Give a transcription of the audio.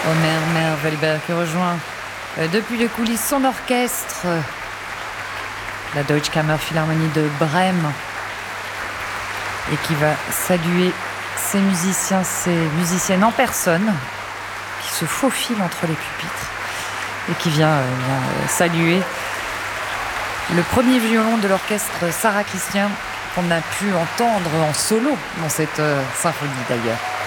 Omer Mervelberg qui rejoint depuis les coulisses son orchestre, la Deutsche Kammerphilharmonie de Brême, et qui va saluer ces musiciens, ces musiciennes en personne qui se faufilent entre les pupitres et qui vient saluer le premier violon de l'orchestre Sarah Christian qu'on a pu entendre en solo dans cette symphonie d'ailleurs.